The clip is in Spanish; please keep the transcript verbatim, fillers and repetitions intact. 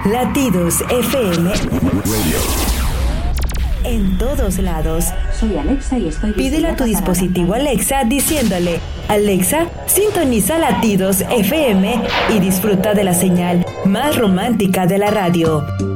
Latidos F M. En todos lados. Soy Alexa y estoy... Pídele a tu dispositivo Alexa diciéndole: Alexa, sintoniza Latidos F M y disfruta de la señal más romántica de la radio.